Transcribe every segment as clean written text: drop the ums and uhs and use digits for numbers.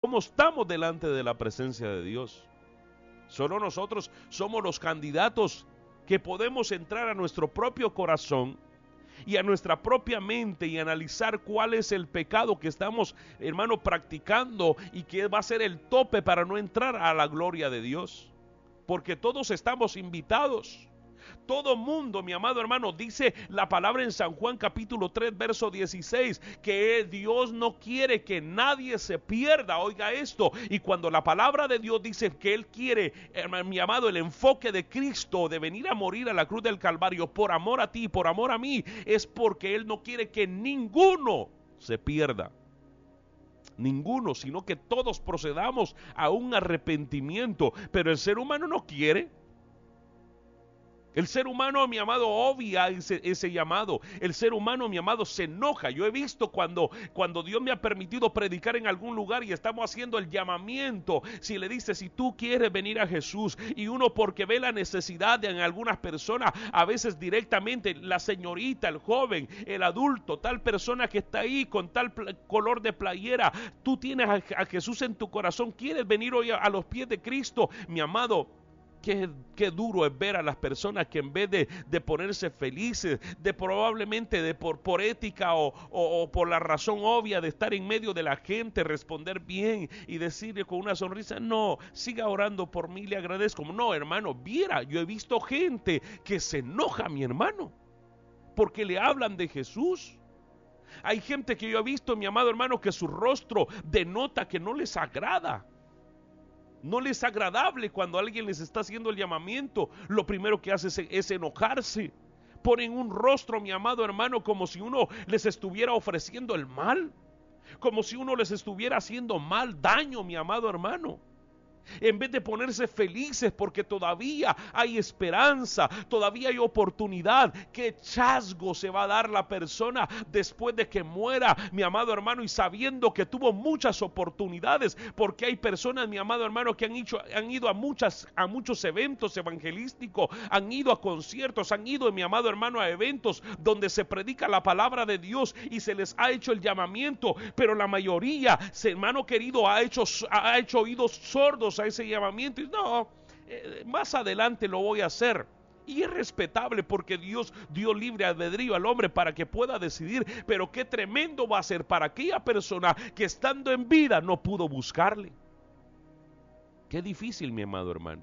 cómo estamos delante de la presencia de Dios. Solo nosotros somos los candidatos que podemos entrar a nuestro propio corazón y a nuestra propia mente y analizar cuál es el pecado que estamos, hermano, practicando y que va a ser el tope para no entrar a la gloria de Dios. Porque todos estamos invitados. Todo mundo, mi amado hermano, dice la palabra en San Juan capítulo 3, verso 16, que Dios no quiere que nadie se pierda. Oiga esto, y cuando la palabra de Dios dice que Él quiere, mi amado, el enfoque de Cristo de venir a morir a la cruz del Calvario por amor a ti, por amor a mí, es porque Él no quiere que ninguno se pierda. Ninguno, sino que todos procedamos a un arrepentimiento, pero el ser humano no quiere. El ser humano, mi amado, obvia ese llamado. El ser humano, mi amado, se enoja. Yo he visto cuando Dios me ha permitido predicar en algún lugar y estamos haciendo el llamamiento. Si le dice, si tú quieres venir a Jesús, y uno porque ve la necesidad en algunas personas, a veces directamente la señorita, el joven, el adulto, tal persona que está ahí con tal color de playera, tú tienes a Jesús en tu corazón, quieres venir hoy a los pies de Cristo, mi amado. Qué duro es ver a las personas que en vez de ponerse felices, de probablemente por ética o por la razón obvia de estar en medio de la gente, responder bien y decirle con una sonrisa, no, siga orando por mí, le agradezco. No, hermano, yo he visto gente que se enoja, mi hermano, porque le hablan de Jesús. Hay gente que yo he visto, mi amado hermano, que su rostro denota que no les agrada. No les es agradable cuando alguien les está haciendo el llamamiento. Lo primero que hace es enojarse. Ponen un rostro, mi amado hermano, como si uno les estuviera ofreciendo el mal. Como si uno les estuviera haciendo daño, mi amado hermano. En vez de ponerse felices porque todavía hay esperanza, todavía hay oportunidad. Qué chasco se va a dar la persona después de que muera, mi amado hermano, y sabiendo que tuvo muchas oportunidades, porque hay personas, mi amado hermano, que han ido a muchos eventos evangelísticos, han ido a conciertos, han ido, mi amado hermano, a eventos donde se predica la palabra de Dios y se les ha hecho el llamamiento, pero la mayoría, hermano querido, ha hecho oídos sordos a ese llamamiento y no, más adelante lo voy a hacer. Y es respetable porque Dios dio libre albedrío al hombre para que pueda decidir, pero qué tremendo va a ser para aquella persona que estando en vida no pudo buscarle. Qué difícil, mi amado hermano.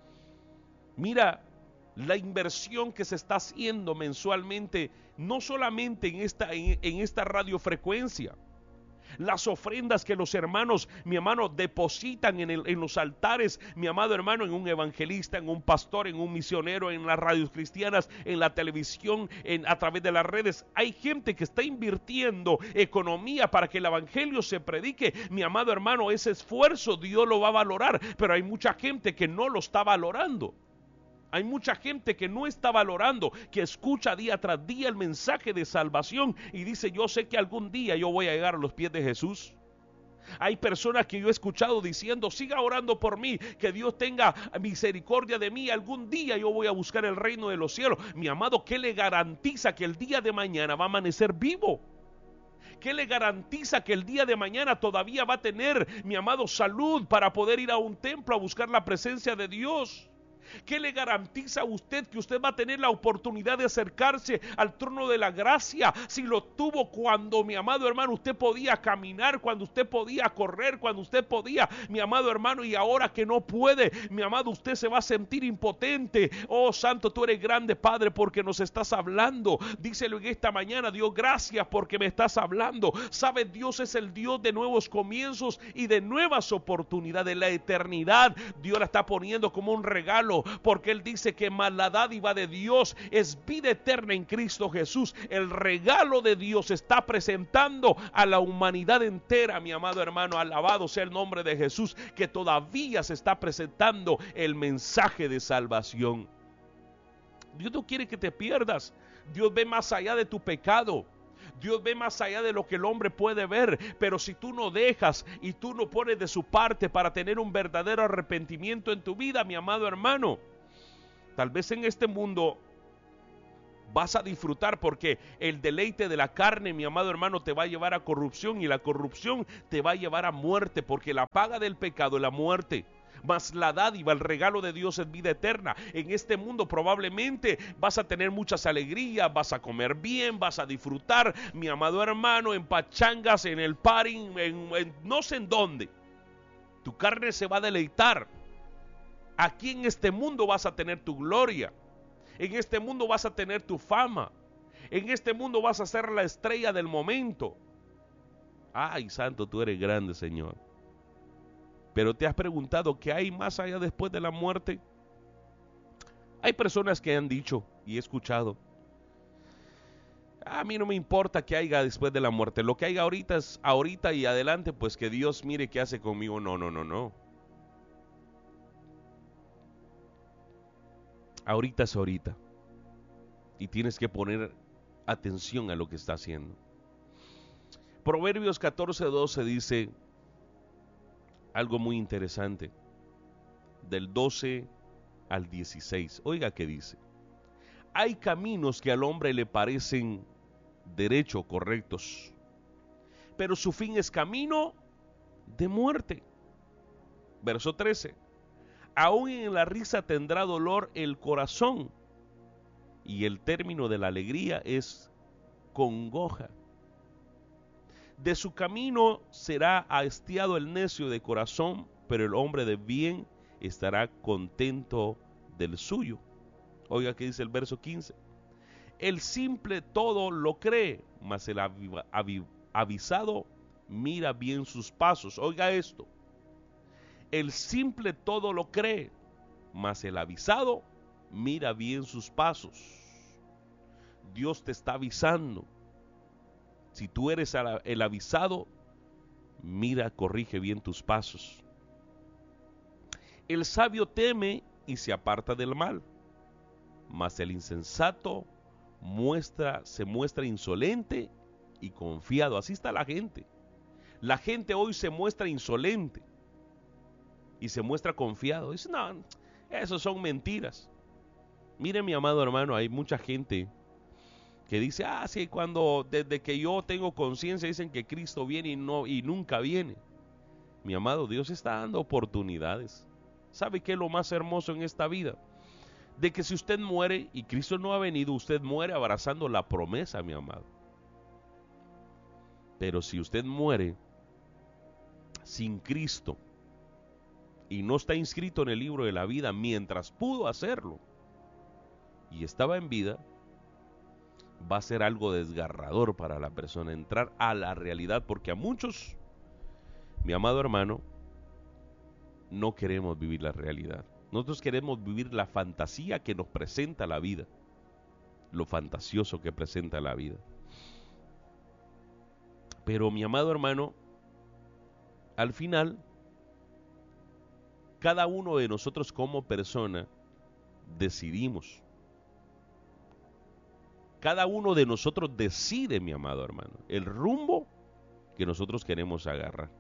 Mira la inversión que se está haciendo mensualmente, no solamente en esta radiofrecuencia. Las ofrendas que los hermanos, mi hermano, depositan en los altares, mi amado hermano, en un evangelista, en un pastor, en un misionero, en las radios cristianas, en la televisión, a través de las redes. Hay gente que está invirtiendo economía para que el evangelio se predique. Mi amado hermano, ese esfuerzo Dios lo va a valorar, pero hay mucha gente que no lo está valorando. Hay mucha gente que no está valorando, que escucha día tras día el mensaje de salvación y dice, yo sé que algún día yo voy a llegar a los pies de Jesús. Hay personas que yo he escuchado diciendo, siga orando por mí, que Dios tenga misericordia de mí, algún día yo voy a buscar el reino de los cielos. Mi amado, ¿qué le garantiza que el día de mañana va a amanecer vivo? ¿Qué le garantiza que el día de mañana todavía va a tener, mi amado, salud para poder ir a un templo a buscar la presencia de Dios? ¿Qué le garantiza a usted que usted va a tener la oportunidad de acercarse al trono de la gracia si lo tuvo cuando, mi amado hermano, usted podía caminar, cuando usted podía correr, cuando usted podía, mi amado hermano, y ahora que no puede, mi amado, usted se va a sentir impotente? Oh santo, tú eres grande, Padre, porque nos estás hablando. Díselo en esta mañana, Dios, gracias porque me estás hablando. Sabe, Dios es el Dios de nuevos comienzos y de nuevas oportunidades. La eternidad Dios la está poniendo como un regalo, porque Él dice que más la dádiva de Dios es vida eterna en Cristo Jesús. El regalo de Dios se está presentando a la humanidad entera, mi amado hermano. Alabado sea el nombre de Jesús, que todavía se está presentando el mensaje de salvación. Dios no quiere que te pierdas. Dios ve más allá de tu pecado. Dios ve más allá de lo que el hombre puede ver, pero si tú no dejas y tú no pones de su parte para tener un verdadero arrepentimiento en tu vida, mi amado hermano, tal vez en este mundo Vas a disfrutar, porque el deleite de la carne, mi amado hermano, te va a llevar a corrupción, y la corrupción te va a llevar a muerte, porque la paga del pecado es la muerte. Mas la dádiva, el regalo de Dios es vida eterna. En este mundo probablemente vas a tener muchas alegrías, vas a comer bien, vas a disfrutar, mi amado hermano, en pachangas, en el party, en no sé en dónde. Tu carne se va a deleitar. Aquí en este mundo vas a tener tu gloria. En este mundo vas a tener tu fama. En este mundo vas a ser la estrella del momento. Ay, santo, tú eres grande, Señor. Pero ¿te has preguntado qué hay más allá después de la muerte? Hay personas que han dicho, y he escuchado, a mí no me importa qué haya después de la muerte. Lo que haya ahorita es ahorita y adelante, pues que Dios mire qué hace conmigo. No, no, no, no. Ahorita es ahorita. Y tienes que poner atención a lo que está haciendo. Proverbios 14:12 dice algo muy interesante. Del 12 al 16. Oiga qué dice. Hay caminos que al hombre le parecen derechos, correctos, pero su fin es camino de muerte. Verso 13. Aún en la risa tendrá dolor el corazón, y el término de la alegría es congoja. De su camino será hastiado el necio de corazón, pero el hombre de bien estará contento del suyo. Oiga qué dice el verso 15. El simple todo lo cree, mas el avisado mira bien sus pasos. Oiga esto. El simple todo lo cree, mas el avisado mira bien sus pasos. Dios te está avisando. Si tú eres el avisado, mira, corrige bien tus pasos. El sabio teme y se aparta del mal, mas el insensato se muestra insolente y confiado. Así está la gente. La gente hoy se muestra insolente y se muestra confiado. Dice, no, eso son mentiras. Mire, mi amado hermano, hay mucha gente que dice, sí, desde que yo tengo conciencia dicen que Cristo viene y nunca viene. Mi amado, Dios está dando oportunidades. ¿Sabe qué es lo más hermoso en esta vida? De que si usted muere y Cristo no ha venido, usted muere abrazando la promesa, mi amado. Pero si usted muere sin Cristo y no está inscrito en el libro de la vida mientras pudo hacerlo y estaba en vida, va a ser algo desgarrador para la persona entrar a la realidad, porque a muchos, mi amado hermano, no queremos vivir la realidad. Nosotros queremos vivir la fantasía que nos presenta la vida, lo fantasioso que presenta la vida. Pero mi amado hermano, al final, cada uno de nosotros como persona decidimos. Cada uno de nosotros decide, mi amado hermano, el rumbo que nosotros queremos agarrar.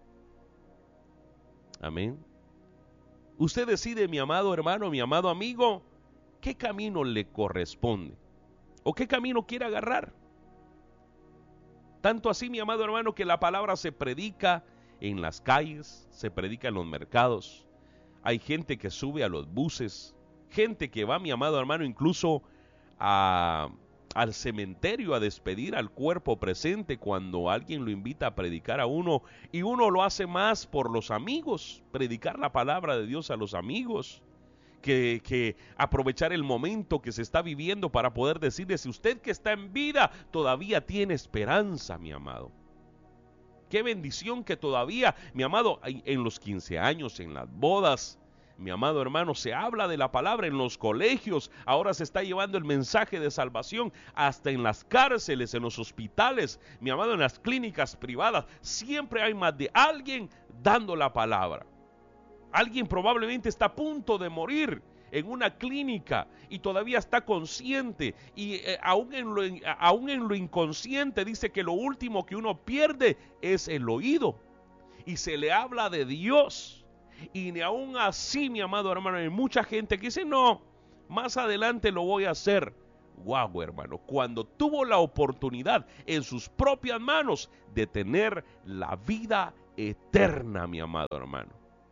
Amén. Usted decide, mi amado hermano, mi amado amigo, qué camino le corresponde o qué camino quiere agarrar. Tanto así, mi amado hermano, que la palabra se predica en las calles, se predica en los mercados. Hay gente que sube a los buses, gente que va, mi amado hermano, incluso al cementerio a despedir al cuerpo presente cuando alguien lo invita a predicar a uno, y uno lo hace más por los amigos, predicar la palabra de Dios a los amigos, que aprovechar el momento que se está viviendo para poder decirle, si usted que está en vida todavía tiene esperanza, mi amado. Qué bendición que todavía, mi amado, en los 15 años, en las bodas, mi amado hermano, se habla de la palabra en los colegios. Ahora se está llevando el mensaje de salvación hasta en las cárceles, en los hospitales, mi amado, en las clínicas privadas. Siempre hay más de alguien dando la palabra. Alguien probablemente está a punto de morir en una clínica y todavía está consciente, y aún en lo inconsciente dice que lo último que uno pierde es el oído, y se le habla de Dios. Y ni aún así, mi amado hermano, hay mucha gente que dice, no, más adelante lo voy a hacer. Wow, hermano, cuando tuvo la oportunidad en sus propias manos de tener la vida eterna, mi amado hermano.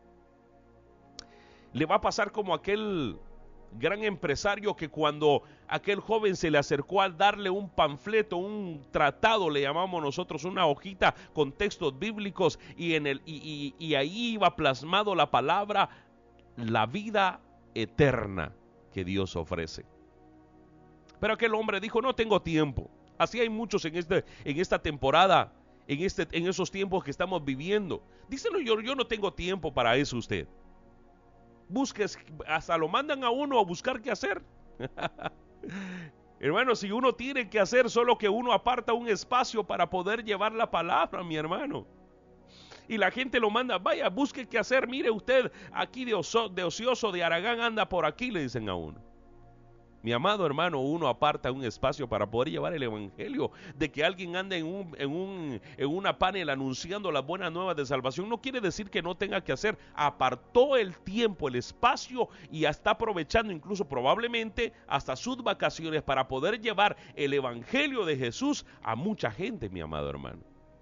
Le va a pasar como aquel gran empresario que cuando aquel joven se le acercó a darle un panfleto, un tratado, le llamamos nosotros, una hojita con textos bíblicos, y ahí iba plasmado la palabra, la vida eterna que Dios ofrece. Pero aquel hombre dijo, no tengo tiempo. Así hay muchos en esta temporada, en esos tiempos que estamos viviendo. Díselo, yo no tengo tiempo para eso usted. Busques, hasta lo mandan a uno a buscar qué hacer. Hermano, si uno tiene que hacer, solo que uno aparta un espacio para poder llevar la palabra, mi hermano. Y la gente lo manda, vaya, busque qué hacer, mire usted, aquí de ocioso, de Aragán anda por aquí, le dicen a uno. Mi amado hermano, uno aparta un espacio para poder llevar el evangelio. De que alguien ande en una panel anunciando las buenas nuevas de salvación, no quiere decir que no tenga que hacer. Apartó el tiempo, el espacio, y está aprovechando incluso probablemente hasta sus vacaciones para poder llevar el evangelio de Jesús a mucha gente, mi amado hermano.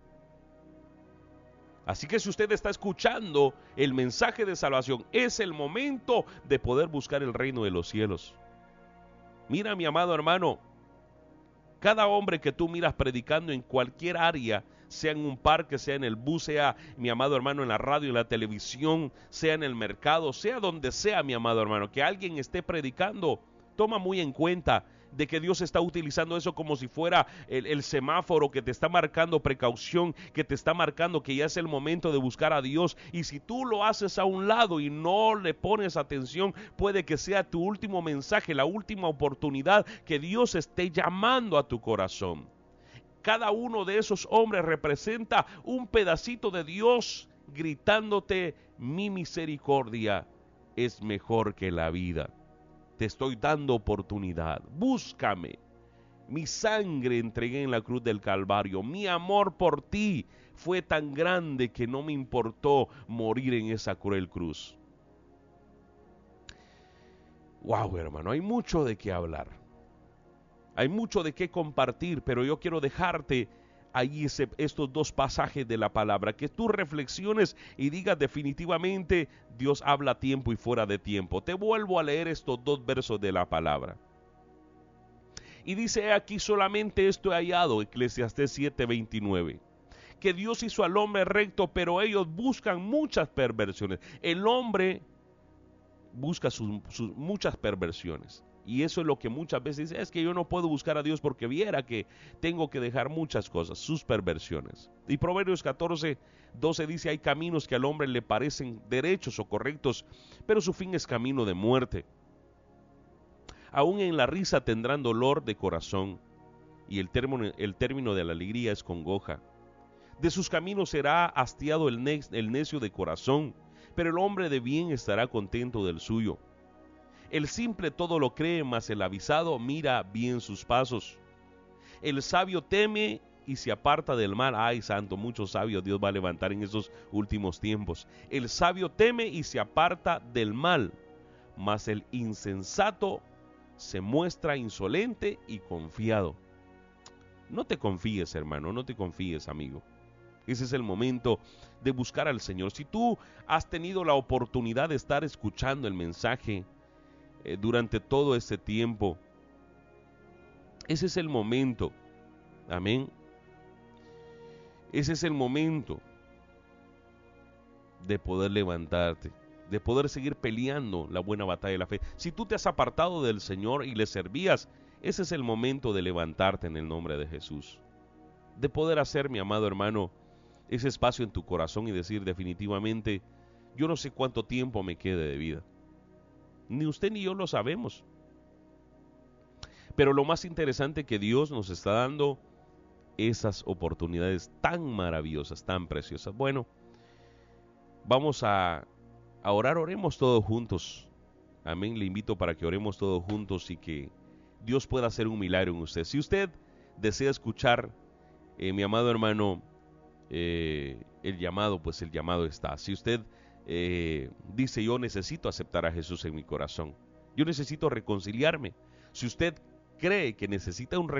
Así que si usted está escuchando el mensaje de salvación, es el momento de poder buscar el reino de los cielos. Mira, mi amado hermano, cada hombre que tú miras predicando en cualquier área, sea en un parque, sea en el bus, sea, mi amado hermano, en la radio, en la televisión, sea en el mercado, sea donde sea, mi amado hermano, que alguien esté predicando, toma muy en cuenta de que Dios está utilizando eso como si fuera el semáforo que te está marcando precaución, que te está marcando que ya es el momento de buscar a Dios. Y si tú lo haces a un lado y no le pones atención, puede que sea tu último mensaje, la última oportunidad que Dios esté llamando a tu corazón. Cada uno de esos hombres representa un pedacito de Dios gritándote, mi misericordia es mejor que la vida. Te estoy dando oportunidad, búscame. Mi sangre entregué en la cruz del Calvario. Mi amor por ti fue tan grande que no me importó morir en esa cruel cruz. Wow, hermano, hay mucho de qué hablar. Hay mucho de qué compartir, pero yo quiero dejarte ahí estos dos pasajes de la palabra, que tú reflexiones y digas definitivamente, Dios habla a tiempo y fuera de tiempo. Te vuelvo a leer estos dos versos de la palabra. Y dice aquí, solamente esto he hallado, Eclesiastés 7:29, que Dios hizo al hombre recto, pero ellos buscan muchas perversiones. El hombre busca sus muchas perversiones. Y eso es lo que muchas veces dice, es que yo no puedo buscar a Dios porque viera que tengo que dejar muchas cosas, sus perversiones. Y Proverbios 14:12 dice, hay caminos que al hombre le parecen derechos o correctos, pero su fin es camino de muerte. Aún en la risa tendrán dolor de corazón, y el término de la alegría es congoja. De sus caminos será hastiado el necio de corazón, pero el hombre de bien estará contento del suyo. El simple todo lo cree, mas el avisado mira bien sus pasos. El sabio teme y se aparta del mal. Ay, santo, muchos sabios Dios va a levantar en esos últimos tiempos. El sabio teme y se aparta del mal, mas el insensato se muestra insolente y confiado. No te confíes, hermano, no te confíes, amigo. Ese es el momento de buscar al Señor. Si tú has tenido la oportunidad de estar escuchando el mensaje durante todo este tiempo, ese es el momento, amén. Ese es el momento de poder levantarte, de poder seguir peleando la buena batalla de la fe. Si tú te has apartado del Señor y le servías, ese es el momento de levantarte en el nombre de Jesús, de poder hacer, mi amado hermano, ese espacio en tu corazón y decir definitivamente, yo no sé cuánto tiempo me quede de vida. Ni usted ni yo lo sabemos. Pero lo más interesante es que Dios nos está dando esas oportunidades tan maravillosas, tan preciosas. Bueno, vamos a orar, oremos todos juntos. Amén, le invito para que oremos todos juntos y que Dios pueda hacer un milagro en usted. Si usted desea escuchar, mi amado hermano, el llamado, pues el llamado está. Si usted dice, yo necesito aceptar a Jesús en mi corazón, yo necesito reconciliarme. Si usted cree que necesita un